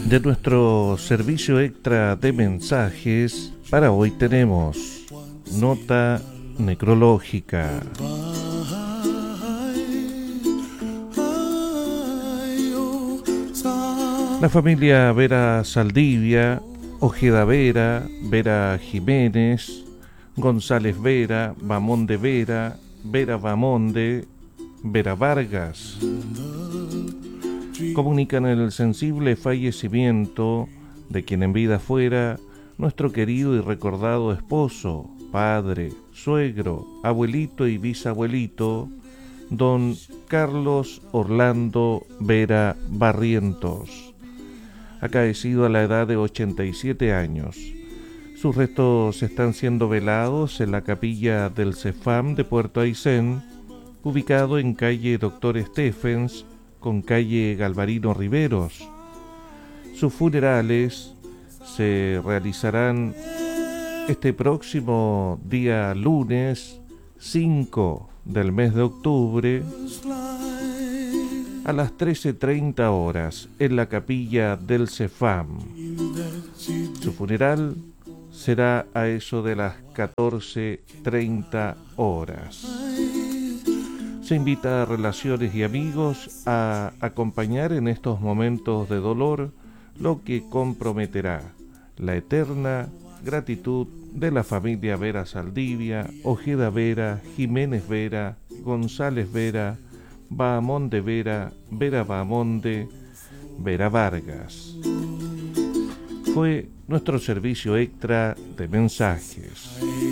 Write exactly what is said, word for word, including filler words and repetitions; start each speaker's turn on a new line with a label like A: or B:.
A: De nuestro servicio extra de mensajes, para hoy tenemos nota necrológica. La familia Vera Saldivia, Ojeda Vera, Vera Jiménez, González Vera, Bamonde Vera, Vera Bamonde, Vera Vargas comunican el sensible fallecimiento de quien en vida fuera nuestro querido y recordado esposo, padre, suegro, abuelito y bisabuelito, don Carlos Orlando Vera Barrientos, acaecido a la edad de ochenta y siete años. Sus restos están siendo velados en la capilla del Cefam de Puerto Aysén, ubicado en calle Doctor Stephens con calle Galvarino Riveros. Sus funerales se realizarán este próximo día lunes cinco del mes de octubre a las trece treinta horas en la capilla del Cefam. Su funeral será a eso de las catorce treinta horas. Se invita a relaciones y amigos a acompañar en estos momentos de dolor, lo que comprometerá la eterna gratitud de la familia Vera Saldivia, Ojeda Vera, Jiménez Vera, González Vera, Bahamonde Vera, Vera Bahamonde, Vera Vargas. Fue nuestro servicio extra de mensajes.